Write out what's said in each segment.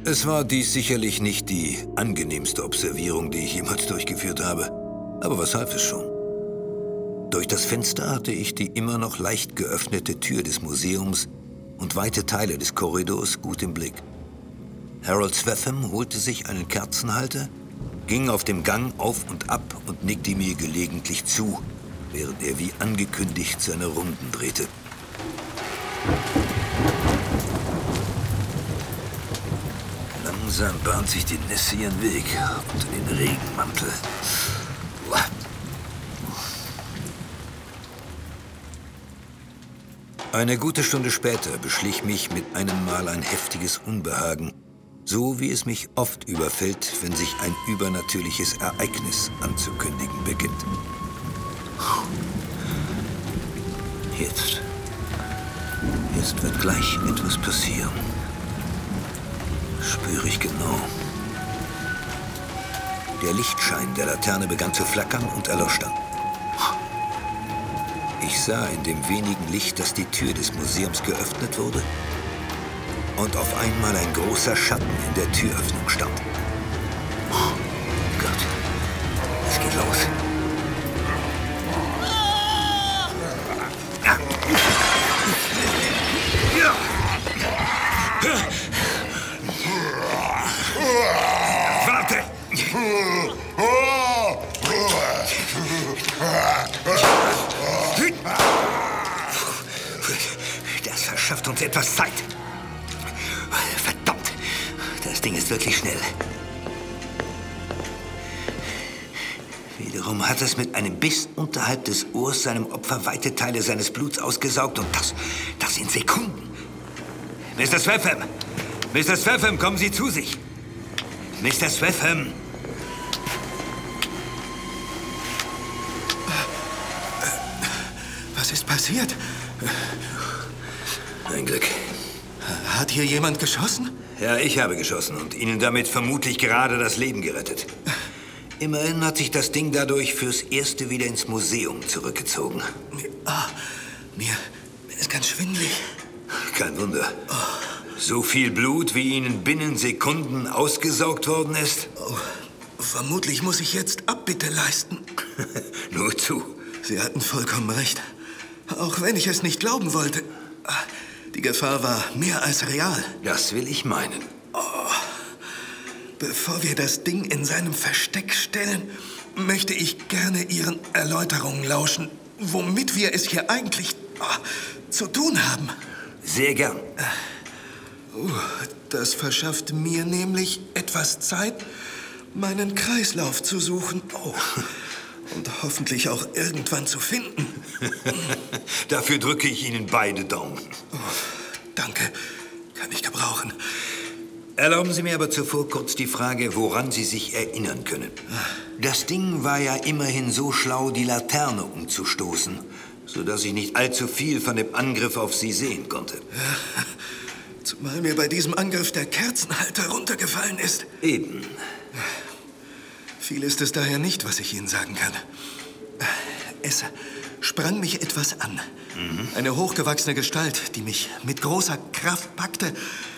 Es war dies sicherlich nicht die angenehmste Observierung, die ich jemals durchgeführt habe. Aber was half es schon? Durch das Fenster hatte ich die immer noch leicht geöffnete Tür des Museums und weite Teile des Korridors gut im Blick. Harold Swaffham holte sich einen Kerzenhalter, ging auf dem Gang auf und ab und nickte mir gelegentlich zu, während er wie angekündigt seine Runden drehte. Langsam bahnt sich die Nässe ihren Weg unter den Regenmantel. Eine gute Stunde später beschlich mich mit einem Mal ein heftiges Unbehagen, so wie es mich oft überfällt, wenn sich ein übernatürliches Ereignis anzukündigen beginnt. Jetzt wird gleich etwas passieren. Spüre ich genau. Der Lichtschein der Laterne begann zu flackern und erlosch dann. Ich sah in dem wenigen Licht, dass die Tür des Museums geöffnet wurde und auf einmal ein großer Schatten in der Türöffnung stand. Oh Gott, es geht los. Warte! Das verschafft uns etwas Zeit. Verdammt, das Ding ist wirklich schnell. Wiederum hat es mit einem Biss unterhalb des Ohrs seinem Opfer weite Teile seines Bluts ausgesaugt und das in Sekunden. Mr. Swaffham! Mr. Swaffham, kommen Sie zu sich! Mr. Swaffham! Was ist passiert? Ein Glück. Hat hier jemand geschossen? Ja, ich habe geschossen und Ihnen damit vermutlich gerade das Leben gerettet. Immerhin hat sich das Ding dadurch fürs Erste wieder ins Museum zurückgezogen. Mir ist ganz schwindelig. Kein Wunder. So viel Blut, wie Ihnen binnen Sekunden ausgesaugt worden ist? Vermutlich muss ich jetzt Abbitte leisten. Nur zu. Sie hatten vollkommen recht. Auch wenn ich es nicht glauben wollte. Die Gefahr war mehr als real. Das will ich meinen. Bevor wir das Ding in seinem Versteck stellen, möchte ich gerne Ihren Erläuterungen lauschen, womit wir es hier eigentlich zu tun haben. Sehr gern. Das verschafft mir nämlich etwas Zeit, meinen Kreislauf zu suchen. Und hoffentlich auch irgendwann zu finden. Dafür drücke ich Ihnen beide Daumen. Danke, kann ich gebrauchen. Erlauben Sie mir aber zuvor kurz die Frage, woran Sie sich erinnern können. Das Ding war ja immerhin so schlau, die Laterne umzustoßen, sodass ich nicht allzu viel von dem Angriff auf Sie sehen konnte. Ja, zumal mir bei diesem Angriff der Kerzenhalter runtergefallen ist. Eben. Viel ist es daher nicht, was ich Ihnen sagen kann. Es sprang mich etwas an. Eine hochgewachsene Gestalt, die mich mit großer Kraft packte.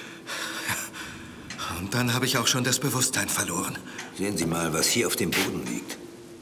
Und dann habe ich auch schon das Bewusstsein verloren. Sehen Sie mal, was hier auf dem Boden liegt.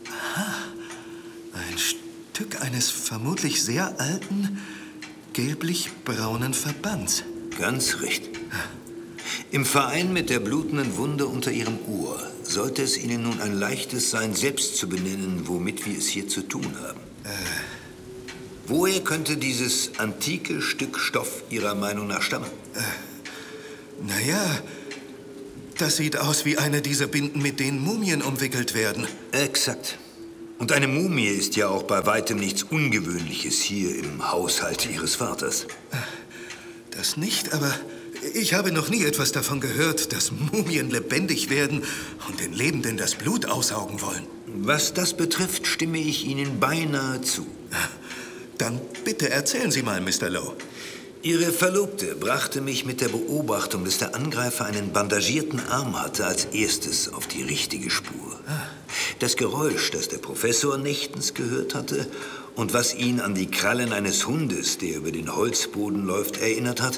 Ein Stück eines vermutlich sehr alten, gelblich-braunen Verbands. Ganz richtig. Im Verein mit der blutenden Wunde unter Ihrem Ohr sollte es Ihnen nun ein leichtes sein, selbst zu benennen, womit wir es hier zu tun haben. Woher könnte dieses antike Stück Stoff Ihrer Meinung nach stammen? Naja, das sieht aus wie eine dieser Binden, mit denen Mumien umwickelt werden. Exakt. Und eine Mumie ist ja auch bei weitem nichts Ungewöhnliches hier im Haushalt Ihres Vaters. Das nicht, aber ich habe noch nie etwas davon gehört, dass Mumien lebendig werden und den Lebenden das Blut aussaugen wollen. Was das betrifft, stimme ich Ihnen beinahe zu. Dann bitte erzählen Sie mal, Mr. Lowe. Ihre Verlobte brachte mich mit der Beobachtung, dass der Angreifer einen bandagierten Arm hatte, als erstes auf die richtige Spur. Das Geräusch, das der Professor nächtens gehört hatte und was ihn an die Krallen eines Hundes, der über den Holzboden läuft, erinnert hat,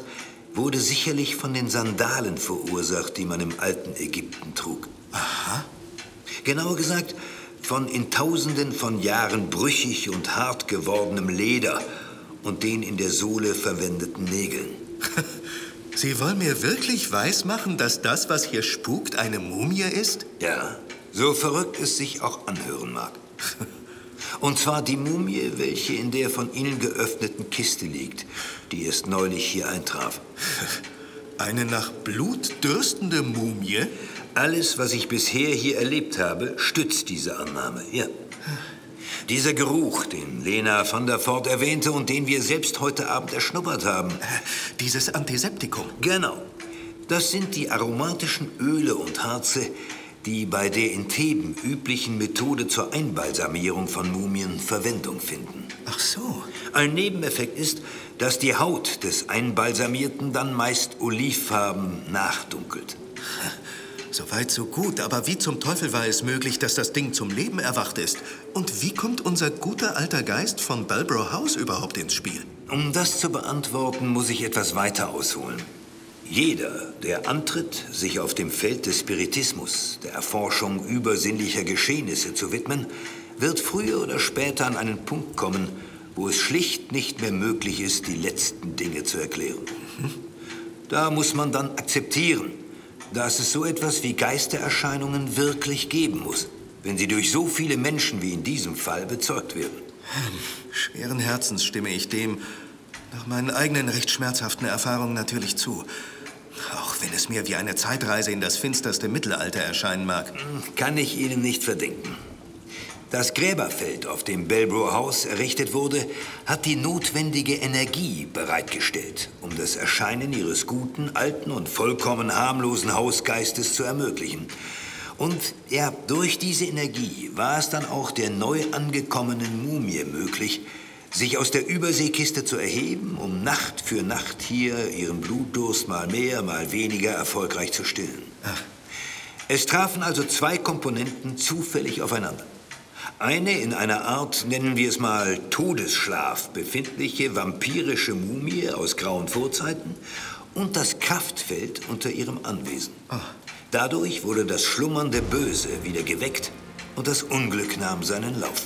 wurde sicherlich von den Sandalen verursacht, die man im alten Ägypten trug. Aha. Genauer gesagt, von in Tausenden von Jahren brüchig und hart gewordenem Leder und den in der Sohle verwendeten Nägeln. Sie wollen mir wirklich weismachen, dass das, was hier spukt, eine Mumie ist? Ja, so verrückt es sich auch anhören mag. Und zwar die Mumie, welche in der von Ihnen geöffneten Kiste liegt, die erst neulich hier eintraf. Eine nach Blut dürstende Mumie? Alles, was ich bisher hier erlebt habe, stützt diese Annahme, ja. Dieser Geruch, den Lena van der Voort erwähnte und den wir selbst heute Abend erschnuppert haben. Dieses Antiseptikum. Genau. Das sind die aromatischen Öle und Harze, die bei der in Theben üblichen Methode zur Einbalsamierung von Mumien Verwendung finden. Ach so. Ein Nebeneffekt ist, dass die Haut des Einbalsamierten dann meist olivfarben nachdunkelt. Soweit so gut, aber wie zum Teufel war es möglich, dass das Ding zum Leben erwacht ist? Und wie kommt unser guter alter Geist von Belbro House überhaupt ins Spiel? Um das zu beantworten, muss ich etwas weiter ausholen. Jeder, der antritt, sich auf dem Feld des Spiritismus, der Erforschung übersinnlicher Geschehnisse zu widmen, wird früher oder später an einen Punkt kommen, wo es schlicht nicht mehr möglich ist, die letzten Dinge zu erklären. Da muss man dann akzeptieren, dass es so etwas wie Geistererscheinungen wirklich geben muss, wenn sie durch so viele Menschen wie in diesem Fall bezeugt werden. Schweren Herzens stimme ich dem nach meinen eigenen recht schmerzhaften Erfahrungen natürlich zu. Auch wenn es mir wie eine Zeitreise in das finsterste Mittelalter erscheinen mag. Kann ich Ihnen nicht verdenken. Das Gräberfeld, auf dem Belbro House errichtet wurde, hat die notwendige Energie bereitgestellt, um das Erscheinen Ihres guten, alten und vollkommen harmlosen Hausgeistes zu ermöglichen. Und ja, durch diese Energie war es dann auch der neu angekommenen Mumie möglich, sich aus der Überseekiste zu erheben, um Nacht für Nacht hier ihren Blutdurst mal mehr, mal weniger erfolgreich zu stillen. Ach. Es trafen also zwei Komponenten zufällig aufeinander. Eine in einer Art, nennen wir es mal, Todesschlaf befindliche vampirische Mumie aus grauen Vorzeiten und das Kraftfeld unter ihrem Anwesen. Dadurch wurde das schlummernde Böse wieder geweckt und das Unglück nahm seinen Lauf.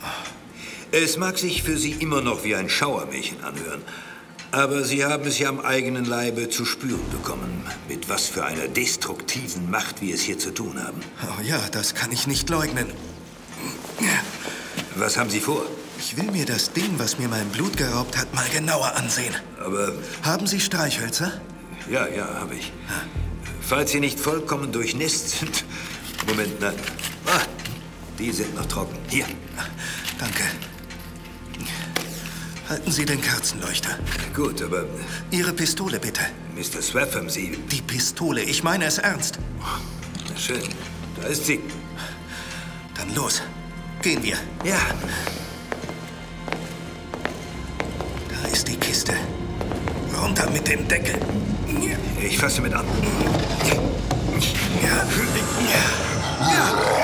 Es mag sich für Sie immer noch wie ein Schauermärchen anhören, aber Sie haben es ja am eigenen Leibe zu spüren bekommen, mit was für einer destruktiven Macht wir es hier zu tun haben. Oh ja, das kann ich nicht leugnen. Was haben Sie vor? Ich will mir das Ding, was mir mein Blut geraubt hat, mal genauer ansehen. Aber... Haben Sie Streichhölzer? Ja, habe ich. Falls sie nicht vollkommen durchnässt sind... Moment, nein. Die sind noch trocken. Hier. Danke. Halten Sie den Kerzenleuchter. Gut, aber... Ihre Pistole, bitte. Mr. Swaffham, Sie... Die Pistole, ich meine es ernst. Na schön, da ist sie. Dann los. Gehen wir. Ja. Da ist die Kiste. Runter mit dem Deckel. Ich fasse mit an. Ja.